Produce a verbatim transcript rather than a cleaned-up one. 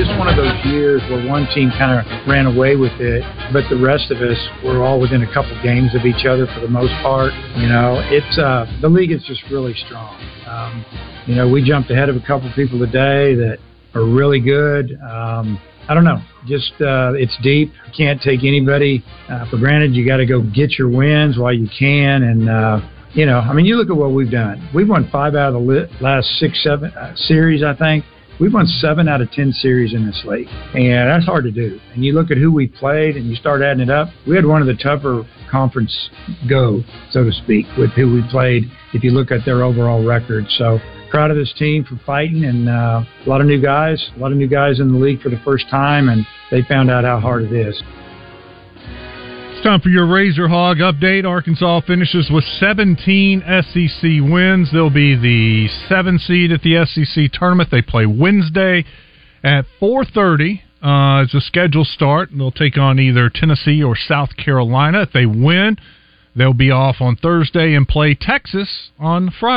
just one of those years where one team kind of ran away with it, but the rest of us were all within a couple games of each other for the most part. You know, it's uh, the league is just really strong. Um, you know, we jumped ahead of a couple people today that are really good. Um, I don't know. Just uh, it's deep. You can't take anybody uh, for granted. You got to go get your wins while you can. And, uh, you know, I mean, you look at what we've done. We've won five out of the li- last six, seven uh, series, I think. We've won seven out of ten series in this league. And that's hard to do. And you look at who we played and you start adding it up. We had one of the tougher conference go, so to speak, with who we played if you look at their overall record. So, proud of this team for fighting, and uh, a lot of new guys, a lot of new guys in the league for the first time, and they found out how hard it is. It's time for your Razor Hog update. Arkansas finishes with seventeen S E C wins. They'll be the seven seed at the S E C tournament. They play Wednesday at four thirty. Uh, it's a scheduled start. They'll take on either Tennessee or South Carolina. If they win, they'll be off on Thursday and play Texas on Friday.